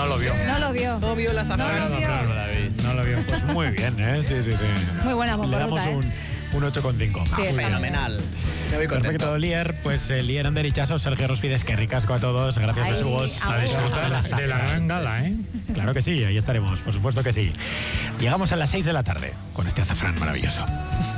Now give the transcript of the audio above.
No lo vio. No lo vio. No vio el azafrán. No lo vio. Claro, David, no lo vio. Pues muy bien, ¿eh? Sí, sí, sí. Muy buena Le damos momporruta, un 8,5. Sí, está Fenomenal. Me voy contento. Perfecto, Lier. Pues Lier Anderichazo, Sergio Rospides, que ricasco a todos. Gracias, Ay, besugos. a A disfrutar de la gran gala, ¿eh? Claro que sí, ahí estaremos, por supuesto que sí. Llegamos a las 6 de la tarde con este azafrán maravilloso.